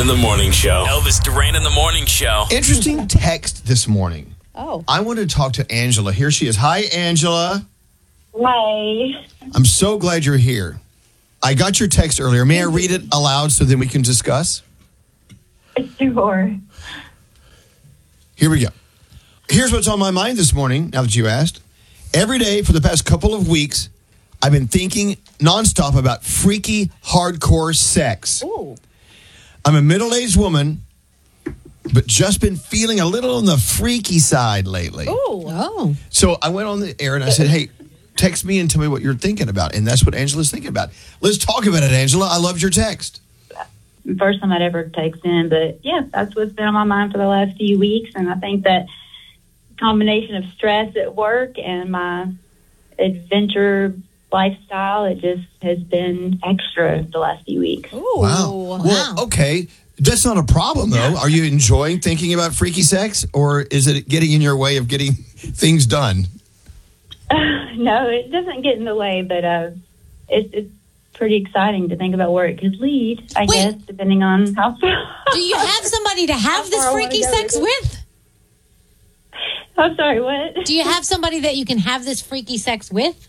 in the Morning Show. Elvis Duran in the Morning Show. Interesting text this morning. Oh. I wanted to talk to Angela. Here she is. Hi, Angela. Hi. I'm so glad you're here. I got your text earlier. May I read it aloud so then we can discuss? Sure. Here we go. Here's what's on my mind this morning, now that you asked. Every day for the past couple of weeks, I've been thinking nonstop about freaky, hardcore sex. Ooh. I'm a middle-aged woman, but just been feeling a little on the freaky side lately. Ooh. Oh. So I went on the air and I said, hey, text me and tell me what you're thinking about. And that's what Angela's thinking about. Let's talk about it, Angela. I loved your text. First time I'd ever text in, but yeah, that's what's been on my mind for the last few weeks. And I think that combination of stress at work and my adventure lifestyle, it just has been extra the last few weeks. Ooh. Wow. Well, okay. That's not a problem, though. Are you enjoying thinking about freaky sex, or is it getting in your way of getting things done? No, it doesn't get in the way, but it's pretty exciting to think about where it could lead, I guess, depending on how far. Do you have somebody to have this freaky sex with? I'm sorry, what? Do you have somebody that you can have this freaky sex with?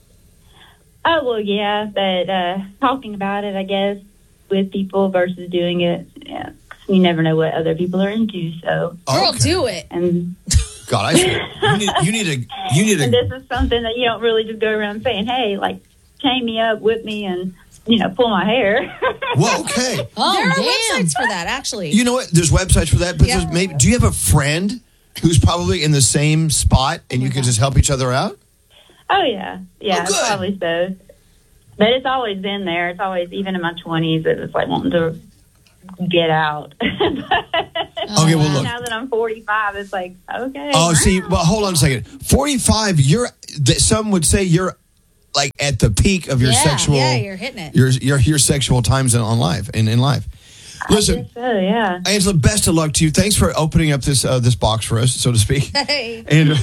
Oh, well, yeah, but talking about it, I guess, with people versus doing it, yeah, 'cause you never know what other people are into, so. Girl, do it. And God, you need and this is something that you don't really just go around saying, hey, like, chain me up, whip me, and, pull my hair. Well, okay. Oh, there are damn. websites for that, actually. You know what? There's websites for that. But Yeah. do you have a friend who's probably in the same spot and you can just help each other out? Oh, yeah. Yeah, Oh, good. probably so. But it's always been there. It's always, even in my 20s, it was like wanting to get out. Okay, well, look. Now that I'm 45, it's like, okay. Oh, see, well, hold on a second. 45, some would say you're like at the peak of your sexual. Yeah, you're hitting it. Your sexual times in life. Listen, I guess so, yeah. Angela, best of luck to you. Thanks for opening up this box for us, so to speak. Hey.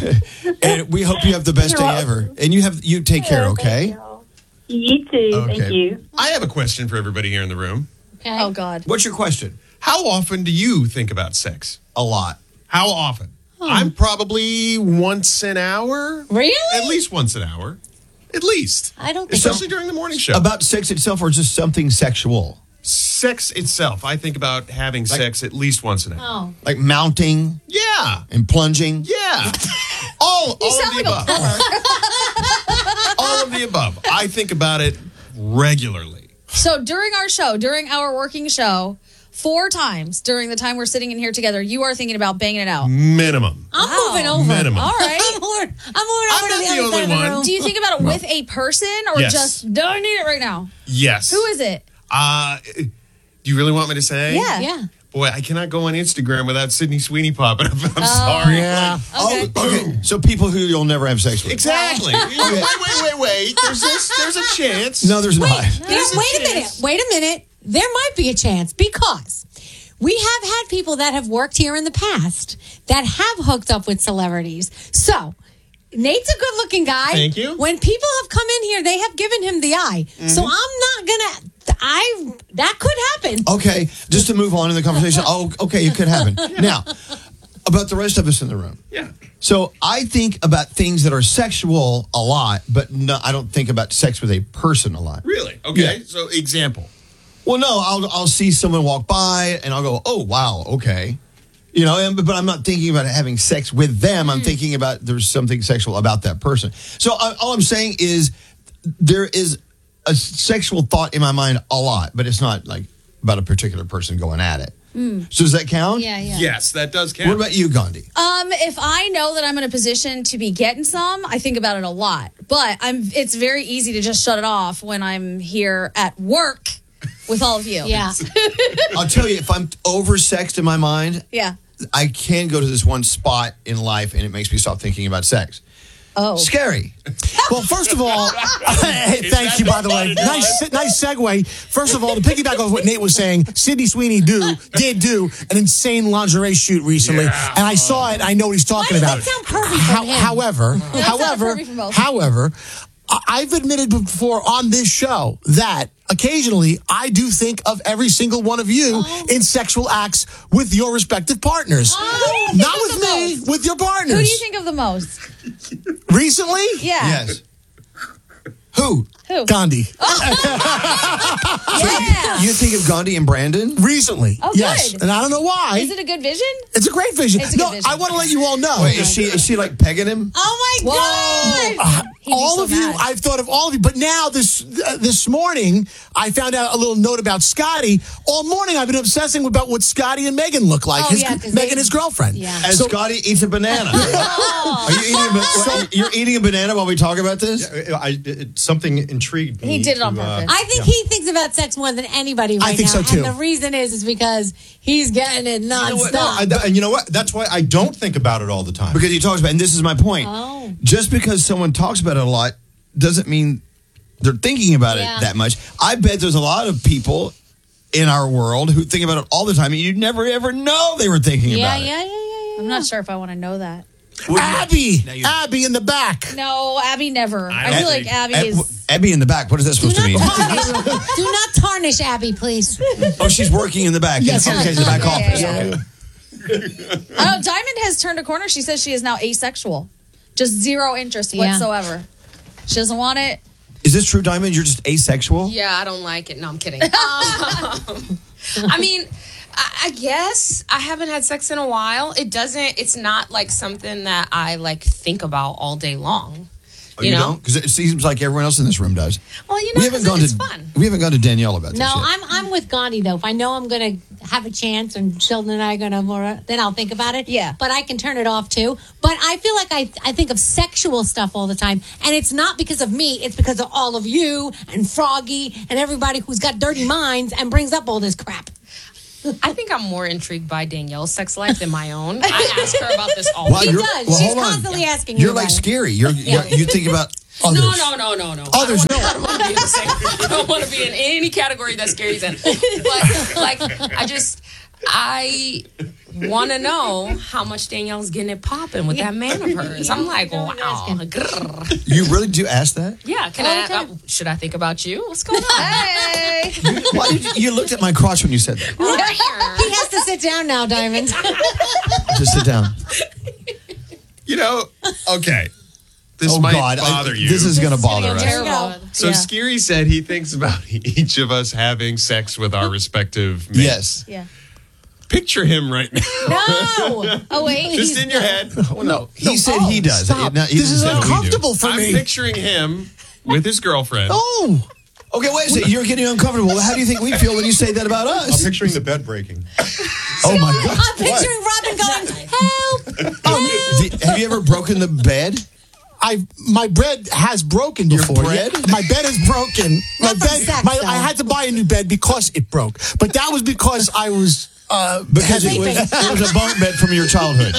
And we hope you have the best day ever. And you take care, okay? Thank y'all. You too. Okay. Thank you. I have a question for everybody here in the room. Okay. Oh, God. What's your question? How often do you think about sex? A lot. How often? I'm probably once an hour. Really? At least once an hour. At least. I don't think so. Especially during the morning show. About sex itself or just something sexual? Sex itself. I think about having sex at least once an hour. Oh. Like mounting Yeah. and plunging? Yeah. All of sound the like a above. All of the above. I think about it regularly. So during our show, during our working show, 4 times during the time we're sitting in here together, you are thinking about banging it out. Minimum. I'm moving over. Minimum. All right. I'm moving over I'm to not the the other only side of the one. room. Do you think about it with a person or Yes. just, do I need it right now? Yes. Who is it? Do you really want me to say? Yeah. Yeah. Boy, I cannot go on Instagram without Sydney Sweeney popping up. I'm sorry. Yeah. Okay. Okay. So people who you'll never have sex with. Exactly. Wait. There's a chance. No, there's not. Wait a minute. There might be a chance because we have had people that have worked here in the past that have hooked up with celebrities. So Nate's a good-looking guy. Thank you. When people have come in here, they have given him the eye. So I'm not gonna. That could happen. Okay, just to move on in the conversation. Oh, okay, it could happen. Now, about the rest of us in the room. Yeah. So I think about things that are sexual a lot, but no, I don't think about sex with a person a lot. Really? Okay. Yeah. So, example. Well, no, I'll see someone walk by and I'll go, oh, wow, okay. But I'm not thinking about having sex with them. I'm thinking about there's something sexual about that person. So all I'm saying is there is a sexual thought in my mind a lot, but it's not like about a particular person going at it. So does that count? Yeah. Yes, that does count. What about you, Gandhi? If I know that I'm in a position to be getting some, I think about it a lot. But it's very easy to just shut it off when I'm here at work with all of you. Yeah. I'll tell you, if I'm oversexed in my mind, Yeah. I can go to this one spot in life and it makes me stop thinking about sex. Oh. Scary. Well, first of all, thank you, by the way. Nice segue. First of all, to piggyback off what Nate was saying, Sydney Sweeney did do an insane lingerie shoot recently, Yeah. and I saw it. I know what he's talking Why about. does that sound perfect for him? However, sound perfect for both. I've admitted before on this show that occasionally I do think of every single one of you in sexual acts with your respective partners. Not with me, with your partners. Who do you think of the most? Recently? Yeah. Yes. Who? Gandhi. Yeah. You think of Gandhi and Brandon? Recently. Oh, yes. good. And I don't know why. Is it a good vision? It's a great vision. It's a good vision. I want to let you all know. Wait, is she like pegging him? Oh my God! He'd be all so of you, mad. I've thought of all of you, but now this morning, I found out a little note about Scotty. All morning, I've been obsessing about what Scotty and Megan look like. Oh, yeah, 'cause Megan, they- his girlfriend. Yeah. And Scotty eats a banana. Are you you're eating a banana while we talk about this? Something intrigued me. He did it on purpose. I think he thinks about sex more than anybody right I think now. so, too. And the reason is because he's getting it nonstop. And you know what? That's why I don't think about it all the time. Because he talks about, and this is my point. Oh. Just because someone talks about it a lot doesn't mean they're thinking about Yeah. it that much. I bet there's a lot of people in our world who think about it all the time, and you'd never ever know they were thinking yeah, about it. yeah. I'm not sure if I want to know that. Abby in the back. No, Abby never. I feel like Abby is. Abby in the back. What is that supposed to mean? Do not tarnish Abby, please. Oh, she's working in the back. Yes, okay, in the back office. yeah. Okay. I know Diamond has turned a corner. She says she is now asexual, just zero interest Yeah. whatsoever. She doesn't want it. Is this true, Diamond? You're just asexual? Yeah, I don't like it. No, I'm kidding. I mean, I guess I haven't had sex in a while. It's not like something that I like think about all day long. Oh, you don't? Because it seems like everyone else in this room does. Well, you know, it's fun. We haven't gone to Danielle about this No, yet. I'm with Gandhi though. If I know I'm going to have a chance and Sheldon and I are going to, then I'll think about it. Yeah. But I can turn it off too. But I feel like I think of sexual stuff all the time, and it's not because of me. It's because of all of you and Froggy and everybody who's got dirty minds and brings up all this crap. I think I'm more intrigued by Danielle's sex life than my own. I ask her about this all the Well, time. He you're- does. well, She's hold on. constantly asking You're me like about it. scary. You think about others. No. Others, no. I don't want to be in the same. I don't want to be in any category that Scary's in. But like, I want to know how much Danielle's getting it popping with that man of hers. I'm like, wow. Grrr. You really do ask that? Yeah. Can I? Should I think about you? What's going on? Hey. Why did you looked at my crotch when you said that? He has to sit down now, Diamond. Just sit down. You know, okay. This Oh might God, bother you. This is going to bother us. Here we go. So Scary said he thinks about each of us having sex with our respective men. Yes. Yeah. Picture him right now. No. Oh wait. Just in your head. No, he said he does. Stop. He This is doesn't say we do. uncomfortable for I'm me. picturing him with his girlfriend. Oh. Okay, wait a second. You're getting uncomfortable. How do you think we feel when you say that about I'm us? picturing the bed breaking. Oh my God. I'm picturing Robin going, help. Have you ever broken the bed? My bed has broken before. bread? Yeah, my bed is broken. My Not from bed. sex, I though. had to buy a new bed because it broke. But that was because I was Because it was a bunk bed from your childhood.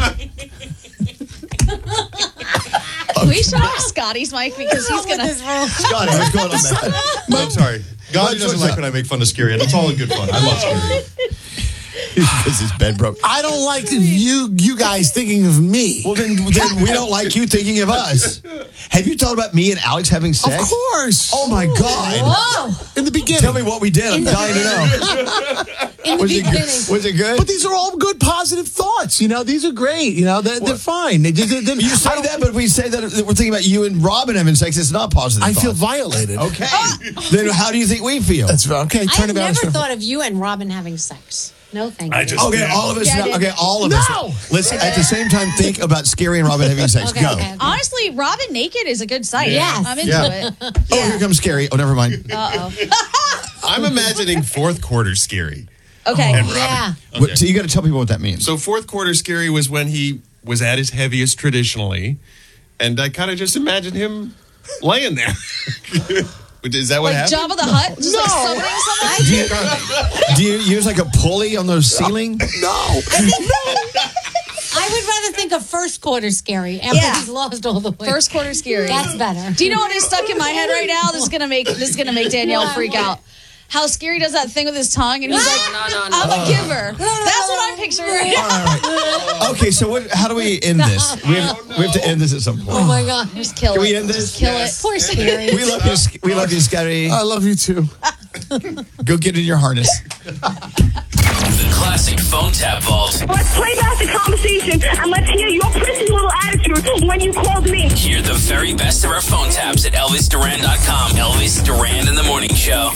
We should off Scotty's mic because he's gonna. Scotty, what's going on, man? I'm sorry. God doesn't like when I make fun of Scary, and it's all in good fun. I love Scary. Because his bed broke. I don't like you guys thinking of me. Well, then we don't like you thinking of us. Have you thought about me and Alex having sex? Of course. Oh my God! Whoa. In the beginning. Tell me what we did. I'm dying to know. In the beginning. Was it good? But these are all good, positive thoughts. You know, these are great. You know, they're fine. You say that, but if we say that we're thinking about you and Robin having sex, it's not positive. I feel thoughts. violated. Okay. Then how do you think we feel? That's okay. Turn I've it around. never thought of you and Robin having sex. No, thank you. Okay, all of us. Yeah, I did. Okay, all of No! us. Let's at the same time think about Scary and Robin having sex. Okay, Go. okay. Honestly, Robin naked is a good sight. Yes. I'm into Yeah. it. Oh, here comes Scary. Oh, never mind. I'm imagining fourth quarter Scary. Okay. And Robin. Yeah. What- so you got to tell people what that means. So fourth quarter Scary was when he was at his heaviest traditionally, and I kind of just imagined him laying there. Is that what Like happened? Jabba the Hutt? Just like summoning someone? Do you use like a pulley on the ceiling? No. I would rather think of first quarter Scary after Yeah. he's lost all the weight. First quarter Scary. That's better. Do you know what is stuck in my head right now? This is gonna make Danielle freak out. how Scary does that thing with his tongue, and he's like, I'm a giver. That's what I'm picturing. All right. Okay, so how do we end this? We have to end this at some point. Oh my God. Just kill it. Can we end this? Just kill it. Poor Scary. We love you, Scary. I love you too. Go get in your harness. The classic phone tap vault. Let's play back the conversation and let's hear your prissy little attitude when you called me. Hear the very best of our phone taps at ElvisDuran.com. Elvis Duran in the Morning Show.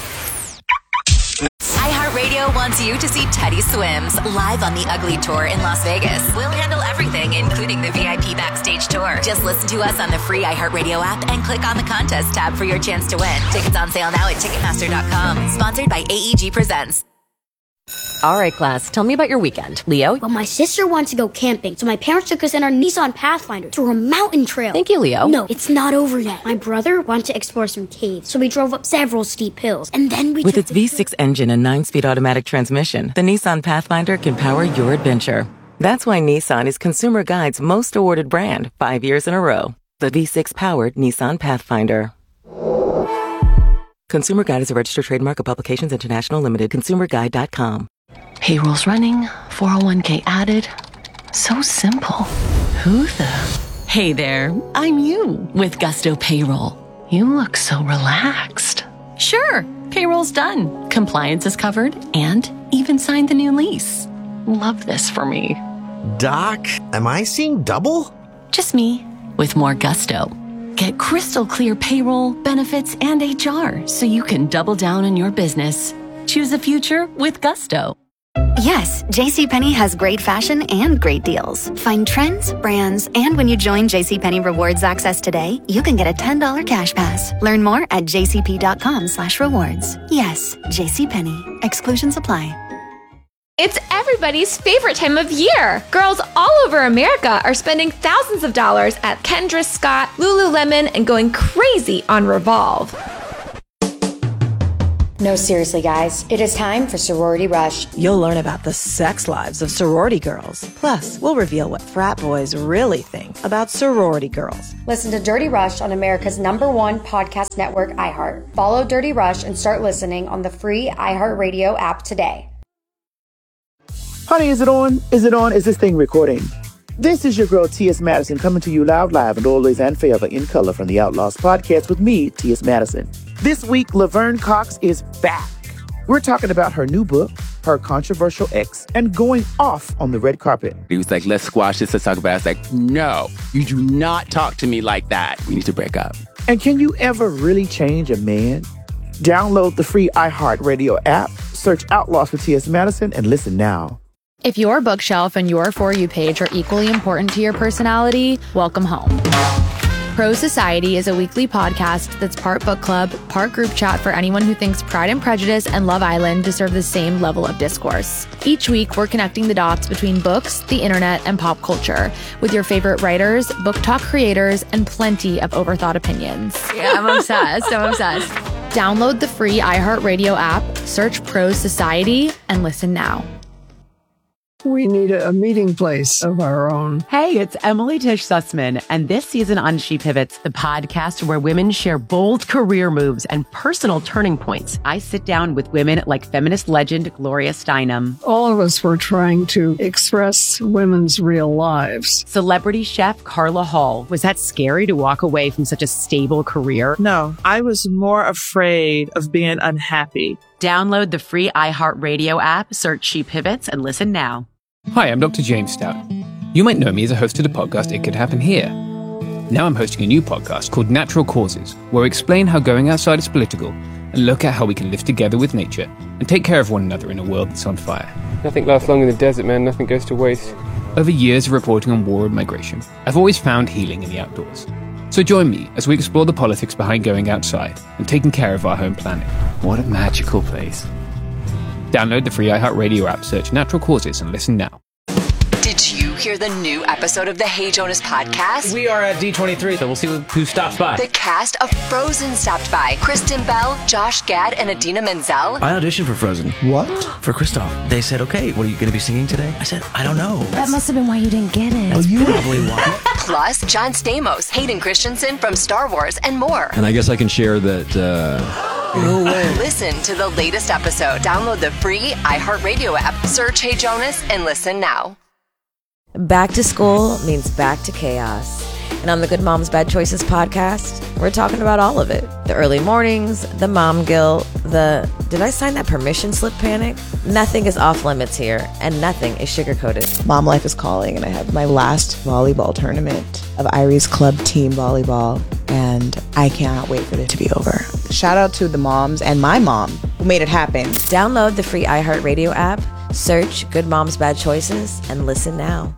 iHeartRadio wants you to see Teddy Swims live on the Ugly Tour in Las Vegas. We'll handle everything, including the VIP backstage tour. Just listen to us on the free iHeartRadio app and click on the contest tab for your chance to win. Tickets on sale now at Ticketmaster.com. Sponsored by AEG Presents. All right, class, tell me about your weekend. Leo? Well, my sister wants to go camping, so my parents took us in our Nissan Pathfinder through a mountain trail. Thank you, Leo. No, it's not over yet. My brother wanted to explore some caves, so we drove up several steep hills, and then we With its V6 engine and 9-speed automatic transmission, the Nissan Pathfinder can power your adventure. That's why Nissan is Consumer Guide's most awarded brand 5 years in a row. The V6-powered Nissan Pathfinder. Consumer Guide is a registered trademark of Publications International Limited. ConsumerGuide.com. Payroll's running, 401k added. So simple. Who the? Hey there, I'm you with Gusto Payroll. You look so relaxed. Sure, payroll's done. Compliance is covered and even signed the new lease. Love this for me. Doc, am I seeing double? Just me with more gusto. Get crystal clear payroll, benefits, and HR so you can double down on your business. Choose a future with Gusto. Yes, JCPenney has great fashion and great deals. Find trends, brands, and when you join JCPenney Rewards Access today, you can get a $10 cash pass. Learn more at jcp.com/rewards. Yes, JCPenney. Exclusions apply. It's everybody's favorite time of year. Girls all over America are spending thousands of dollars at Kendra Scott, Lululemon, and going crazy on Revolve. No, seriously, guys. It is time for Sorority Rush. You'll learn about the sex lives of sorority girls. Plus, we'll reveal what frat boys really think about sorority girls. Listen to Dirty Rush on America's #1 podcast network, iHeart. Follow Dirty Rush and start listening on the free iHeartRadio app today. Honey, is it on? Is it on? Is this thing recording? This is your girl, T.S. Madison, coming to you loud, live, and always and forever in color from the Outlaws podcast with me, T.S. Madison. This week, Laverne Cox is back. We're talking about her new book, her controversial ex, and going off on the red carpet. He was like, let's squash this, let's talk about it. I was like, no, you do not talk to me like that. We need to break up. And can you ever really change a man? Download the free iHeartRadio app, search Outlaws for T.S. Madison, and listen now. If your bookshelf and your For You page are equally important to your personality, welcome home. Pro Society is a weekly podcast that's part book club, part group chat for anyone who thinks Pride and Prejudice and Love Island deserve the same level of discourse. Each week, we're connecting the dots between books, the internet, and pop culture with your favorite writers, book talk creators, and plenty of overthought opinions. Yeah, I'm obsessed. Download the free iHeartRadio app, search Pro Society, and listen now. We need a meeting place of our own. Hey, it's Emily Tish Sussman, and this season on She Pivots, the podcast where women share bold career moves and personal turning points. I sit down with women like feminist legend Gloria Steinem. All of us were trying to express women's real lives. Celebrity chef Carla Hall. Was that scary to walk away from such a stable career? No, I was more afraid of being unhappy. Download the free iHeartRadio app, search She Pivots, and listen now. Hi, I'm Dr. James Stout. You might know me as a host of the podcast It Could Happen Here. Now I'm hosting a new podcast called Natural Causes, where we explain how going outside is political and look at how we can live together with nature and take care of one another in a world that's on fire. Nothing lasts long in the desert, man. Nothing goes to waste. Over years of reporting on war and migration, I've always found healing in the outdoors. So join me as we explore the politics behind going outside and taking care of our home planet. What a magical place. Download the free iHeartRadio app, search Natural Causes, and listen now. Did you hear the new episode of the Hey Jonas podcast? We are at D23, so we'll see who stops by. The cast of Frozen stopped by. Kristen Bell, Josh Gad, and Idina Menzel. I auditioned for Frozen. What? For Kristoff. They said, okay, what are you going to be singing today? I said, I don't know. That must have been why you didn't get it. Oh, you probably won. Plus, John Stamos, Hayden Christensen from Star Wars, and more. And I guess I can share that No way. Listen to the latest episode. Download the free iHeartRadio app. Search Hey Jonas and listen now. Back to school means back to chaos. And on the Good Moms Bad Choices podcast, we're talking about all of it. The early mornings, the mom guilt, the did I sign that permission slip panic? Nothing is off limits here, and nothing is sugar-coated. Mom life is calling, and I have my last volleyball tournament of Irie's Club Team Volleyball, and I cannot wait for it to be over. Shout out to the moms and my mom who made it happen. Download the free iHeartRadio app, search Good Moms Bad Choices, and listen now.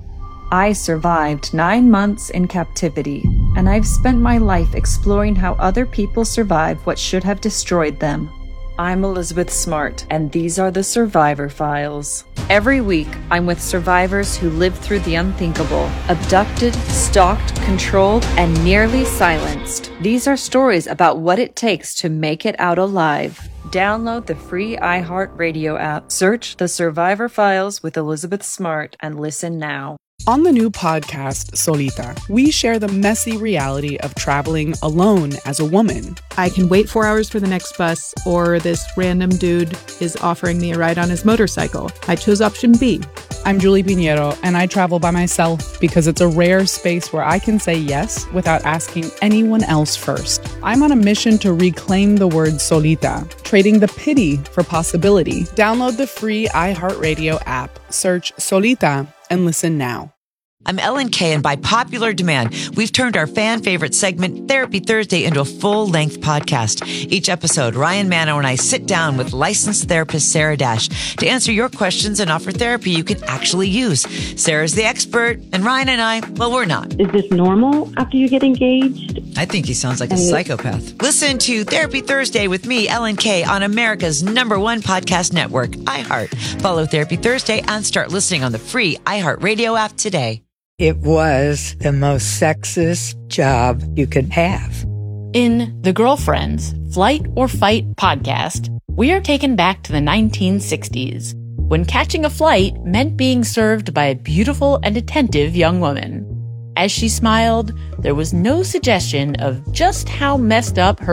I survived 9 months in captivity, and I've spent my life exploring how other people survive what should have destroyed them. I'm Elizabeth Smart, and these are the Survivor Files. Every week, I'm with survivors who lived through the unthinkable, abducted, stalked, controlled, and nearly silenced. These are stories about what it takes to make it out alive. Download the free iHeartRadio app, search The Survivor Files with Elizabeth Smart, and listen now. On the new podcast, Solita, we share the messy reality of traveling alone as a woman. I can wait 4 hours for the next bus, or this random dude is offering me a ride on his motorcycle. I chose option B. I'm Julie Pinheiro, and I travel by myself because it's a rare space where I can say yes without asking anyone else first. I'm on a mission to reclaim the word solita, trading the pity for possibility. Download the free iHeartRadio app, search Solita, and listen now. I'm Ellen Kay, and by popular demand, we've turned our fan favorite segment, Therapy Thursday, into a full-length podcast. Each episode, Ryan Manno and I sit down with licensed therapist Sarah Dash to answer your questions and offer therapy you can actually use. Sarah's the expert, and Ryan and I, well, we're not. Is this normal after you get engaged? I think he sounds like a psychopath. Listen to Therapy Thursday with me, Ellen Kay, on America's #1 podcast network, iHeart. Follow Therapy Thursday and start listening on the free iHeartRadio app today. It was the most sexist job you could have. In The Girlfriends, Flight or Fight podcast, we are taken back to the 1960s, when catching a flight meant being served by a beautiful and attentive young woman. As she smiled, there was no suggestion of just how messed up her